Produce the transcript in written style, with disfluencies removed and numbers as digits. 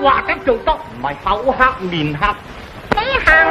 話得做得，唔係口黑面黑。 你行